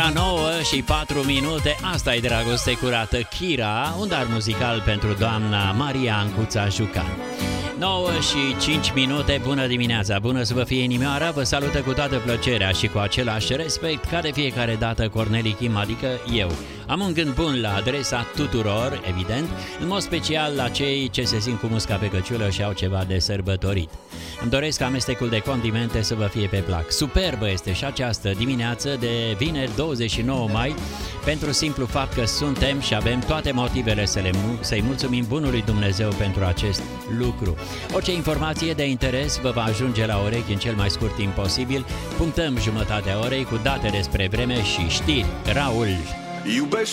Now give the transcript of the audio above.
Ora 9 și 4 minute, asta e Dragoste Curată, Kira, un dar muzical pentru doamna Maria Ancuța Jucan. 9 și 5 minute, bună dimineața, bună să vă fie inimioara, vă salută cu toată plăcerea și cu același respect ca de fiecare dată Corneli Kim, adică eu. Am un gând bun la adresa tuturor, evident, în mod special la cei ce se simt cu musca pe căciulă și au ceva de sărbătorit. Îmi doresc amestecul de condimente să vă fie pe plac. Superbă este și această dimineață de vineri 29 mai, pentru simplu fapt că suntem și avem toate motivele să-i mulțumim bunului Dumnezeu pentru acest lucru. Orice informație de interes vă va ajunge la urechi în cel mai scurt timp posibil. Punctăm jumătatea orei cu date despre vreme și știri. Raul.